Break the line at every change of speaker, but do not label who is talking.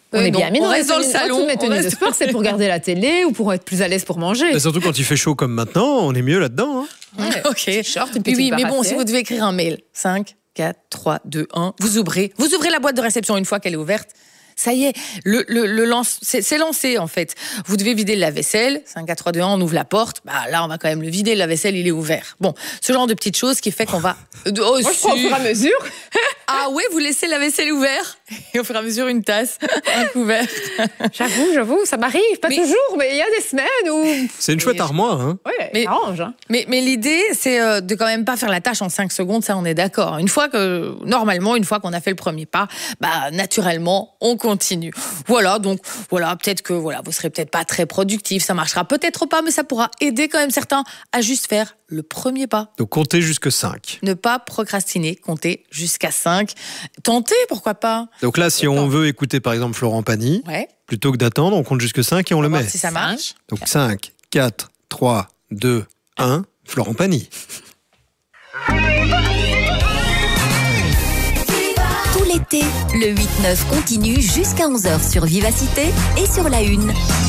On est bien mis
on reste dans le salon.
Toutes mes tenues de sport, c'est pour regarder la télé ou pour être plus à l'aise pour manger.
Bah, surtout quand il fait chaud comme maintenant, on est mieux là-dedans. Hein.
Ouais. Ok.
Short, une petite
Oui, mais bon,
baratte.
si vous devez écrire un mail, 5, 4, 3, 2, 1, vous ouvrez la boîte de réception une fois qu'elle est ouverte. Ça y est, c'est lancé en fait. Vous devez vider le lave-vaisselle. 5, 4, 3, 2, 1, on ouvre la porte. Bah, là, on va quand même le vider. Le lave-vaisselle, il est ouvert. Bon, ce genre de petites choses qui fait qu'on va...
Moi, je crois au fur et à mesure.
Ah ouais, vous laissez le lave-vaisselle ouvert et au fur et à mesure une tasse, un couvert.
J'avoue, ça m'arrive. Pas toujours, mais il y a des semaines où...
C'est une chouette armoire. Hein.
Ouais,
Mais-
ça arrange. Hein.
Mais l'idée, c'est de quand même pas faire la tâche en 5 secondes, ça on est d'accord. Une fois qu'on a fait le premier pas, bah naturellement, on continue. Voilà, donc voilà, peut-être que vous serez peut-être pas très productif, ça marchera peut-être pas, mais ça pourra aider quand même certains à juste faire le premier pas.
Donc comptez jusque 5.
Ne pas procrastiner, compter jusqu'à 5. Tenter, pourquoi pas.
Donc là, si on veut écouter par exemple Florent Pagny,
Ouais,
plutôt que d'attendre, on compte jusque 5 et on le
voir
met.
si ça marche.
Donc 5, 4, 3, 2, 1, Florent Pagny.
Tout l'été, le 8-9 continue jusqu'à 11h sur Vivacité et sur La Une.